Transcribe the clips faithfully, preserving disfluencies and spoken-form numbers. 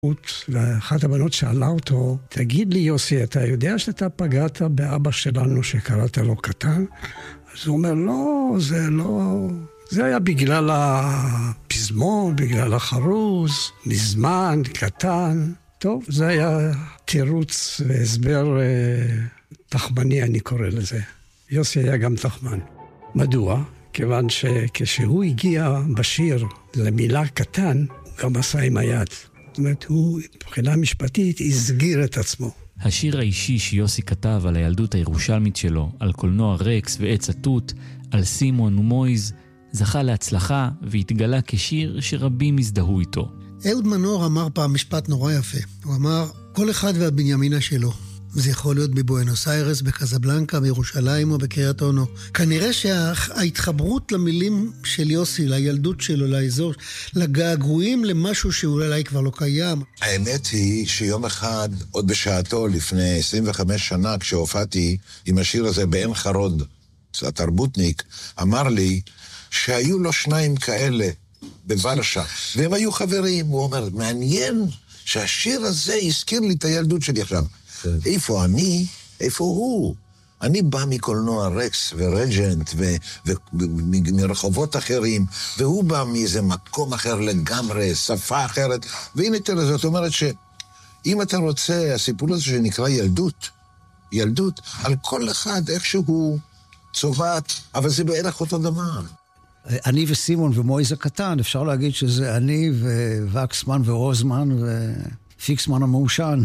ואחת הבנות שאלה אותו, תגיד לי יוסי, אתה יודע שאתה פגעת באבא שלנו שקראת לו קטן? אז הוא אומר, לא, זה לא... זה היה בגלל הפזמון, בגלל החרוז, מזמן, קטן. טוב, זה היה תירוץ והסבר אה, תחמני, אני קורא לזה. יוסי היה גם תחמן. מדוע? כיוון שכשהוא הגיע בשיר למילה קטן, הוא גם עשה עם היד. זאת אומרת, הוא מבחינה משפטית הסגיר את עצמו. השיר האישי שיוסי כתב על הילדות הירושלמית שלו, על קולנוע רקס ועץ התות, על סימון ומויז, זכה להצלחה והתגלה כשיר שרבים הזדהו איתו. אהוד מנור אמר פעם משפט נורא יפה. הוא אמר, כל אחד והבנימינה שלו. זה יכול להיות בבואנוס איירס, בקזבלנקה, בירושלים או בקריית אונו. כנראה שההתחברות למילים של יוסי, לילדות שלו, לאזור, לגעגועים למשהו שאולי כבר לא קיים. האמת היא שיום אחד, עוד בשעתו, לפני עשרים וחמש שנה, כשהופעתי עם השיר הזה בעין חרוד, התרבותניק, אמר לי שהיו לו שניים כאלה בוורשה, והם היו חברים. הוא אומר, מעניין שהשיר הזה הזכיר לי את הילדות שלי עכשיו. איפה אני? איפה הוא? אני בא מקולנוע רקס ורג'נט ומרחובות אחרים, והוא בא מאיזה מקום אחר לגמרי, שפה אחרת. והנה תראה, זאת אומרת שאם אתה רוצה, הסיפור הזה שנקרא ילדות, ילדות, על כל אחד איכשהו צובעת, אבל זה בערך אותו דבר. אני וסימון ומויז הקטן, אפשר להגיד שזה אני ווקסמן ורוזמן ופיקסמן המאושן.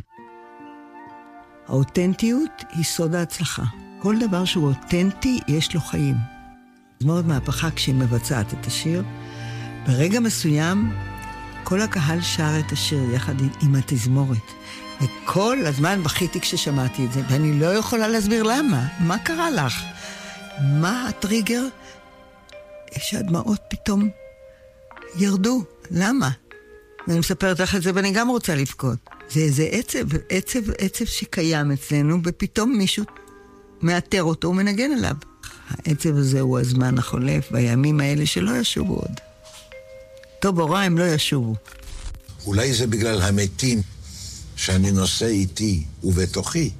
האותנטיות היא סוד ההצלחה. כל דבר שהוא אותנטי, יש לו חיים. זה מאוד מהפכה כשהיא מבצעת את השיר. ברגע מסוים, כל הקהל שר את השיר יחד עם התזמורת. וכל הזמן בכיתי כששמעתי את זה, ואני לא יכולה להסביר למה. מה קרה לך? מה הטריגר? שהדמעות פתאום ירדו. למה? ואני מספרת לך את זה, ואני גם רוצה לבכות. זה איזה עצב, עצב, עצב שקיים אצלנו, ופתאום מישהו מאתר אותו ומנגן עליו. העצב הזה הוא הזמן החולף, בימים האלה שלא ישובו עוד. טוב או רע, הם לא ישובו. אולי זה בגלל המתים שאני נושא איתי ובתוכי,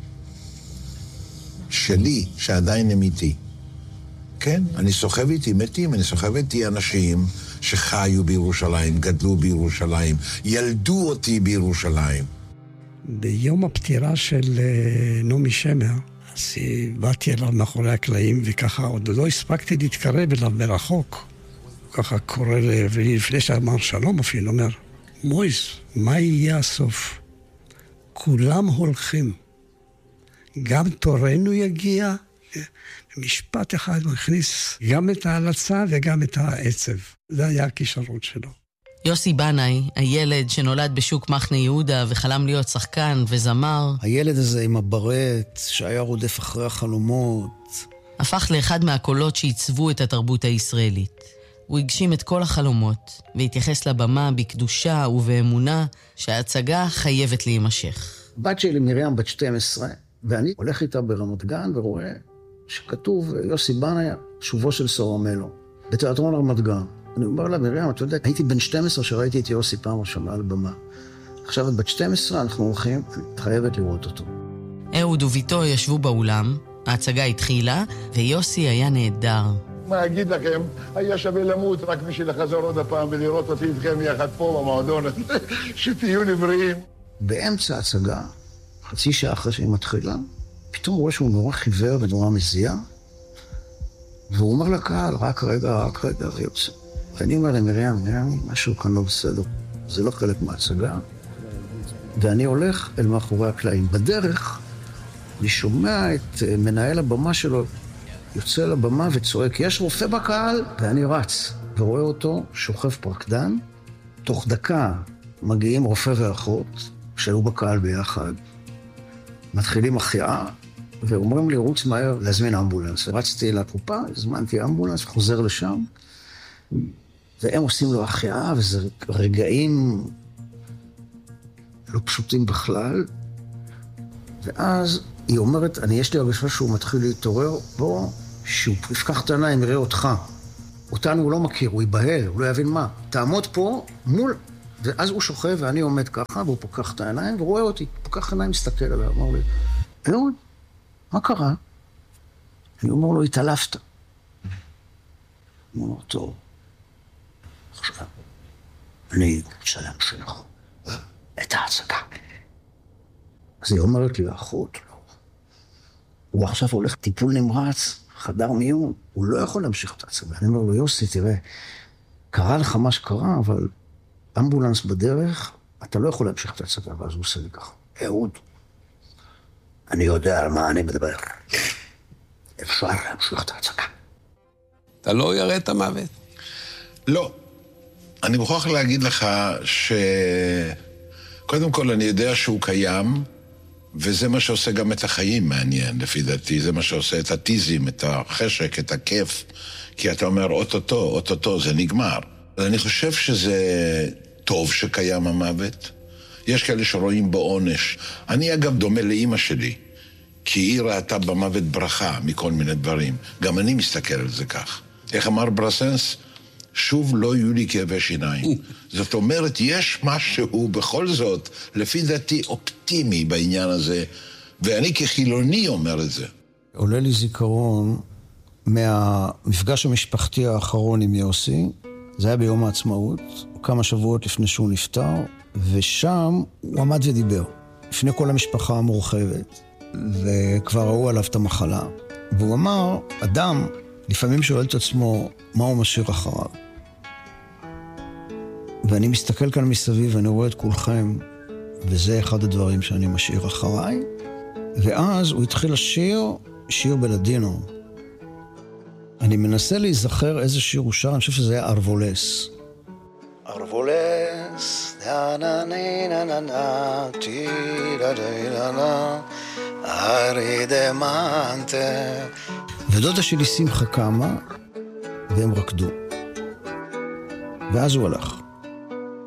שלי, שעדיין הם איתי. כן, אני סוחב איתי מתים, אני סוחב איתי אנשים שחיו בירושלים, גדלו בירושלים, ילדו אותי בירושלים. ביום הפטירה של נעמי שמר, אז באתי אליו מאחורי הקלעים, וככה עוד לא הספקתי להתקרב אליו מרחוק. ככה קורא לי, לפני שאמר שלום אפילו, אומר, מויז, מה יהיה הסוף? כולם הולכים. גם תורנו יגיע, משפט אחד הוא הכניס גם את ההלצה וגם את העצב. זה היה הכישרון שלו. יוסי בנאי, הילד שנולד בשוק מחנה יהודה וחלם להיות שחקן וזמר, הילד הזה עם הברט שהיה רודף אחרי החלומות, הפך לאחד מהקולות שעיצבו את התרבות הישראלית. הוא הגשים את כל החלומות והתייחס לבמה בקדושה ובאמונה שההצגה חייבת להימשך. בת שלי מרים בת שתים עשרה, ואני הולך איתה ברמת גן ורואה שכתוב יוסי בנאי, שובו של סורמלו, בתיאטרון רמת גן. אני אומר לה, מרים, אתה יודע, הייתי בן שתים עשרה שראיתי את יוסי פעם ראשונה על במה. עכשיו את בת שתים עשרה, אנחנו הולכים, את חייבת לראות אותו. אהוד וביתו ישבו באולם, ההצגה התחילה, ויוסי היה נהדר. מה אגיד לכם, היה שווה למות רק בשביל לחזור עוד הפעם ולראות אותי איתכם יחד פה במועדון, שתהיו לבריאים. באמצע ההצגה, חצי שעה אחרי שהיא מתחילה, פתאום רואה שהוא נורא חיוור ונורא מזיע, והוא אומר לקהל, רק רגע, רק רגע, ויוצא. ואני אומר למרים, מרים, משהו כאן לא בסדר. זה לא חלק מההצגה. ואני הולך אל מאחורי הקלעים. בדרך, אני שומע את מנהל הבמה שלו, יוצא לבמה וצועק, יש רופא בקהל? ואני רץ, ורואה אותו שוכב פרקדן. תוך דקה מגיעים רופא ואחות, שהיו בקהל ביחד. מתחילים החייאה, ואומרים לי, רוץ מהר להזמין אמבולנס. רצתי לקופה, הזמנתי אמבולנס, חוזר לשם, והם עושים לו החייאה, וזה רגעים לא פשוטים בכלל. ואז היא אומרת, אני יש לי הרגשה שהוא מתחיל להתעורר, בוא, שהוא יפקח את העיניים, יראה אותך. אותנו הוא לא מכיר, הוא ייבהל, הוא לא יבין מה. תעמוד פה מול ואז הוא שוכב ואני עומד ככה, והוא פוקח את העיניים, ורואה אותי, פוקח עיניים, מסתכל עליי, אמר לי, אהוד, מה קרה? אני אומר לו, התעלפת. הוא אומר, טוב, עכשיו, אני רוצה להמשיך את ההצגה. אז היא אומרת לי, אחות, לא. הוא עכשיו הולך טיפול נמרץ, חדר מיון, הוא לא יכול להמשיך את ההצגה. אני אומר לו, יוסי, תראה, קרה לך מה שקרה, אבל אמבולנס בדרך, אתה לא יכול להמשיך את ההצגה. ואז הוא עושה לי ככה, אהוד, אני יודע על מה אני מדבר. אפשר להמשיך את ההצגה. אתה לא יראה את המוות? לא. אני מוכרח להגיד לך ש... קודם כל, אני יודע שהוא קיים, וזה מה שעושה גם את החיים מעניין, לפי דעתי. זה מה שעושה את הטיזם, את החשק, את הכיף. כי אתה אומר, אוטוטו, אוטוטו, זה נגמר. אני חושב שזה טוב שקיים המוות. יש כאלה שרואים בו עונש. אני אגב דומה לאמא שלי, כי היא ראתה במוות ברכה מכל מיני דברים. גם אני מסתכל על זה כך. איך אמר ברסנס? שוב לא יהיו לי כאבי שיניים. זאת אומרת, יש משהו בכל זאת, לפי דעתי, אופטימי בעניין הזה, ואני כחילוני אומר את זה. עולה לי זיכרון מהמפגש המשפחתי האחרון עם יוסי, זה היה ביום העצמאות, כמה שבועות לפני שהוא נפטר, ושם הוא עמד ודיבר, לפני כל המשפחה המורחבת, וכבר ראו עליו את המחלה. והוא אמר, אדם לפעמים שואל את עצמו מה הוא משאיר אחריו. ואני מסתכל כאן מסביב ואני רואה את כולכם, וזה אחד הדברים שאני משאיר אחריי. ואז הוא התחיל לשיר, שיר בלדינו. אני מנסה להיזכר איזה שיר הוא שר, אני חושב שזה היה ארבולס. ארבולס, נה נה נה נה נה, טי דה דה דה, ארי דמנטה. ודודה שלי שמחה קמה, והם רקדו. ואז הוא הלך.